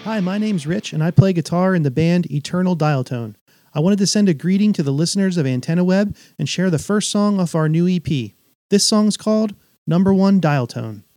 Hi, my name's Rich, and I play guitar in the band Eternal Dialtone. I wanted to send a greeting to the listeners of Antenna Web and share the first song off our new EP. This song's called Number One Dialtone.